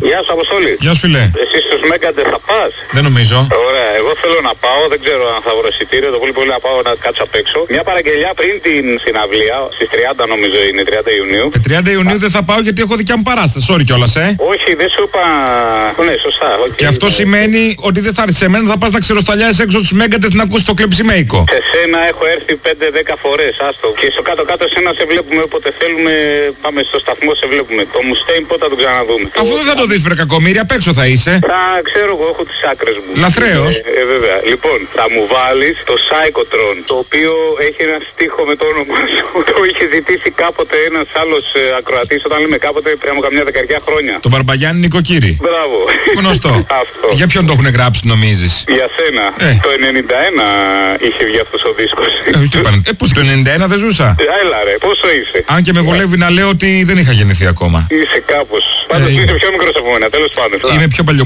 Γεια σου, Αποστόλη. Γεια σου, φίλε. Εσύ στους Μέγκαντε θα πας? Δεν νομίζω. Ωραία, εγώ θέλω να πάω, δεν ξέρω αν θα βρω εισιτήριο, το πολύ να πάω να κάτσω απ' έξω. Μια παραγγελιά πριν την συναυλία, στις 30 νομίζω είναι, 30 Ιουνίου. 30 Ιουνίου δεν θα πάω γιατί έχω δικιά μου παράσταση. Sorry κιόλας, Όχι, δεν σου είπα. Ναι, σωστά. Okay, και αυτό σημαίνει ότι δεν θα έρθει σε μένα, θα πας να ξεροσταλιάσεις έξω τους Μέγκαντε να ακούσεις το κλεψιμέικο. Σε σένα έχω έρθει 5-10 φορές, άστο. Και στο κάτω-κάτω σένα σε βλέπουμε όποτε θέλουμε, πάμε στο σταθμό, σε βλέπουμε. Το Μουστέιν πότε θα τον ξαναδούμε? Αφού δεν θα το δεις, βρε κακομοίρη, απ' έξω θα είσαι. Θα ξέρω εγώ, έχω τις άκρες μου. Λαθρέος. Βέβαια. Λοιπόν, θα μου βάλεις το Psychotron, το οποίο έχει ένα στίχο με το όνομά σου. Το είχε ζητήσει κάποτε ένας άλλος ακροατής, όταν λέμε κάποτε πριν από καμιά δεκαριά χρόνια. Το Μπαρμπαγιάννη Νοικοκύρη. Μπράβο. Γνωστό. Αυτό. Για ποιον το έχουν γράψει, νομίζεις? Για σένα. Το 91 είχε βγει αυτός ο δίσκος. Πώς το 91 δεν ζούσα. Έλα ρε, πόσο είσαι? Αν και με βολεύει να λέω ότι δεν είχα γεννηθεί ακόμα. Είσαι κάπως. Πάντως είσαι πιο μικρός από μένα, τέλος πάντων. Είμαι πιο παλιό.